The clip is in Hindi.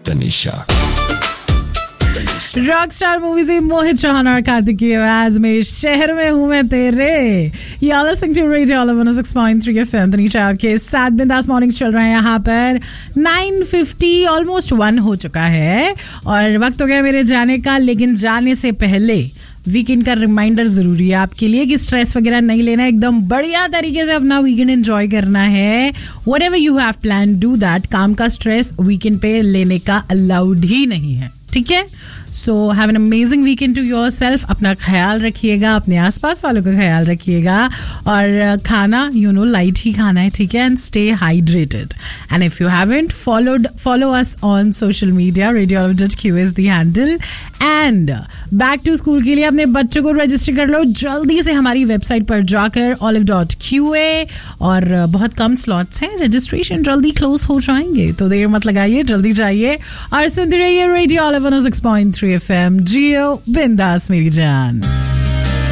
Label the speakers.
Speaker 1: तनिषा।
Speaker 2: रॉकस्टार मूवी से मोहित चौहान और कार्तिक की आवाज में शहर में हूँ मैं तेरे। You're listening to Radio 106.3 FM। Tanisha के साथ बिंदास मॉर्निंग चल रहे हैं यहाँ पर। 9:50 ऑलमोस्ट 1 हो चुका है और वक्त हो गया मेरे जाने का। लेकिन जाने से पहले वीकेंड का रिमाइंडर जरूरी है आपके लिए कि स्ट्रेस वगैरह नहीं लेना, एकदम बढ़िया तरीके से अपना वीकेंड एंजॉय करना है। Whatever you have planned, do that। काम का स्ट्रेस वीकेंड पे लेने का अलाउड ही नहीं है, ठीक है? So have an amazing weekend to yourself. अपना ख्याल रखिएगा, अपने आसपास वालों का ख्याल रखिएगा और खाना लाइट ही खाना है, ठीक है? And stay hydrated. And if you haven't follow us on social media, radio.qa is the handle. And back to school के लिए अपने बच्चों को रजिस्टर कर लो जल्दी से हमारी वेबसाइट पर जाकर olive.qa। और बहुत कम स्लॉट्स हैं, रजिस्ट्रेशन जल्दी क्लोज हो जाएंगे, तो देर मत लगाइए, जल्दी जाइए और सुनते रहिए रेडियो 106.3 FM। जियो बिंदास मेरी जान।